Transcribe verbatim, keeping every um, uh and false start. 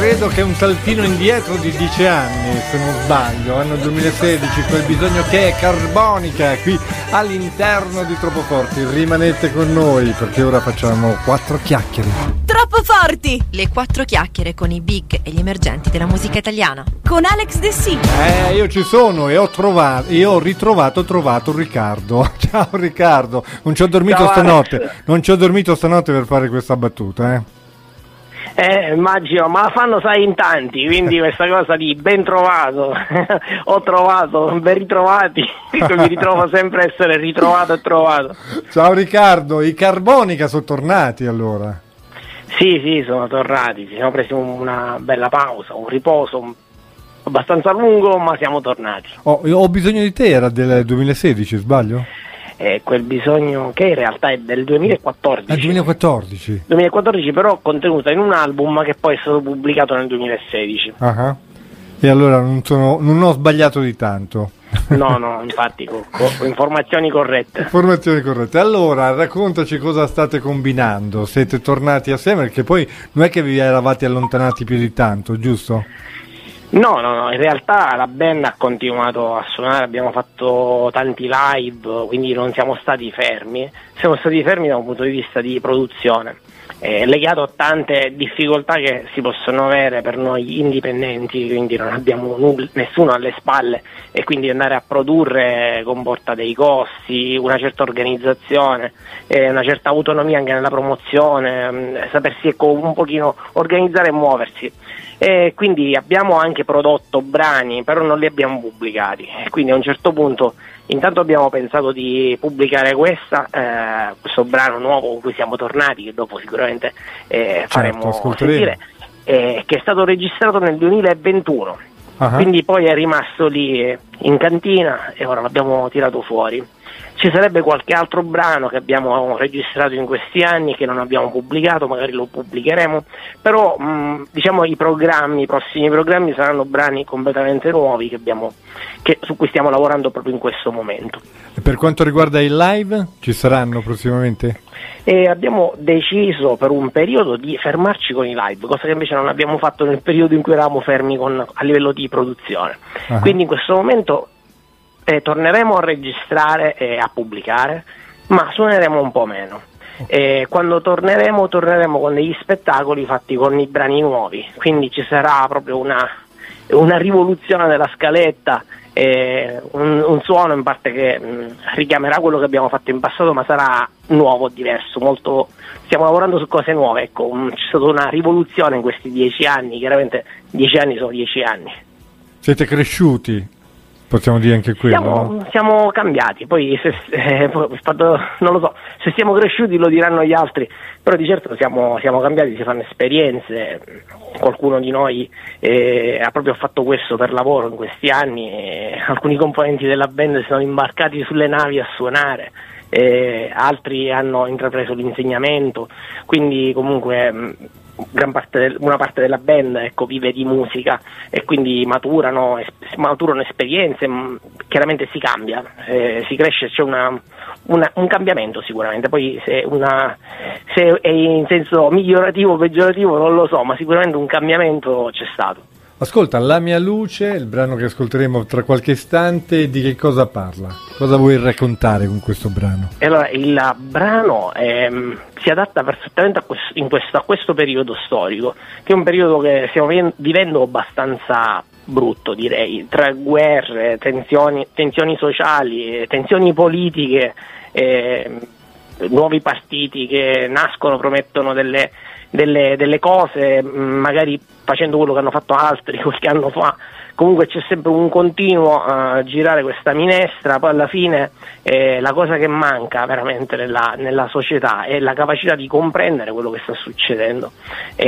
credo che un saltino indietro di dieci anni, se non sbaglio, anno duemilasedici, quel bisogno che è Carbonica, qui all'interno di Troppo Forti. Rimanete con noi perché ora facciamo quattro chiacchiere. Troppo Forti! Le quattro chiacchiere con i big e gli emergenti della musica italiana. Con Alex De Sì. Eh, io ci sono e ho trovato, io ho ritrovato, trovato Riccardo. Ciao Riccardo, non ci ho dormito Ciao, stanotte, Alex. non ci ho dormito stanotte per fare questa battuta, eh. Eh, immagino, ma la fanno sai in tanti, quindi questa cosa di ben trovato, ho trovato, ben ritrovati, mi ritrovo sempre a essere ritrovato e trovato. Ciao Riccardo, i Carbonica sono tornati allora. Sì, sì, sono tornati, ci siamo presi una bella pausa, un riposo abbastanza lungo, ma siamo tornati. Oh, io ho bisogno di te, era del duemilasedici, sbaglio? Eh, quel bisogno che in realtà è del duemilaquattordici. Ah, duemilaquattordici. duemilaquattordici però contenuta in un album che poi è stato pubblicato nel duemilasedici. Ah, e allora non, sono, non ho sbagliato di tanto. No, no, infatti, con, con informazioni corrette. Informazioni corrette. Allora, raccontaci cosa state combinando. Siete tornati assieme, perché poi non è che vi eravate allontanati più di tanto, giusto? No, no, no, in realtà la band ha continuato a suonare, abbiamo fatto tanti live, quindi non siamo stati fermi, siamo stati fermi da un punto di vista di produzione, eh, legato a tante difficoltà che si possono avere per noi indipendenti, quindi non abbiamo nulla, nessuno alle spalle e quindi andare a produrre comporta dei costi, una certa organizzazione, eh, una certa autonomia anche nella promozione, mh, sapersi ecco, un pochino organizzare e muoversi. E quindi abbiamo anche prodotto brani, però non li abbiamo pubblicati, e quindi a un certo punto intanto abbiamo pensato di pubblicare questa, eh, questo brano nuovo con cui siamo tornati, che dopo sicuramente eh, faremo certo, sentire, eh, che è stato registrato nel duemilaventuno, uh-huh. Quindi poi è rimasto lì in cantina e ora l'abbiamo tirato fuori. Ci sarebbe qualche altro brano che abbiamo registrato in questi anni che non abbiamo pubblicato, magari lo pubblicheremo, però mh, diciamo i programmi, i prossimi programmi saranno brani completamente nuovi che abbiamo, che, su cui stiamo lavorando proprio in questo momento. E per quanto riguarda il live, ci saranno prossimamente? E abbiamo deciso per un periodo di fermarci con i live, cosa che invece non abbiamo fatto nel periodo in cui eravamo fermi con, a livello di produzione. Uh-huh. Quindi in questo momento Eh, torneremo a registrare e a pubblicare, ma suoneremo un po' meno. E quando torneremo, torneremo con degli spettacoli fatti con i brani nuovi, quindi ci sarà proprio una, una rivoluzione della scaletta, eh, un, un suono in parte che mh, richiamerà quello che abbiamo fatto in passato, ma sarà nuovo, diverso, molto. Stiamo lavorando su cose nuove, ecco, mh, c'è stata una rivoluzione in questi dieci anni, chiaramente dieci anni sono dieci anni. Siete cresciuti? Possiamo dire anche quello, siamo, no? siamo cambiati, poi se, eh, fatto, non lo so, se siamo cresciuti lo diranno gli altri, però di certo siamo, siamo cambiati, si fanno esperienze, qualcuno di noi eh, ha proprio fatto questo per lavoro in questi anni, e alcuni componenti della band sono imbarcati sulle navi a suonare, e altri hanno intrapreso l'insegnamento, quindi comunque mh, gran parte del, una parte della band ecco, vive di musica e quindi maturano, es, maturano esperienze, mh, chiaramente si cambia, eh, si cresce, c'è una, una, un cambiamento sicuramente, poi se, una, se è in senso migliorativo o peggiorativo non lo so, ma sicuramente un cambiamento c'è stato. Ascolta, La mia luce, il brano che ascolteremo tra qualche istante, di che cosa parla? Cosa vuoi raccontare con questo brano? Allora, il brano ehm, si adatta perfettamente a questo, in questo, a questo periodo storico, che è un periodo che stiamo vivendo abbastanza brutto, direi, tra guerre, tensioni, tensioni sociali, tensioni politiche, eh, nuovi partiti che nascono, promettono delle Delle, delle cose, magari facendo quello che hanno fatto altri qualche anno fa. Comunque c'è sempre un continuo a uh, girare questa minestra, poi alla fine eh, la cosa che manca veramente nella, nella società è la capacità di comprendere quello che sta succedendo.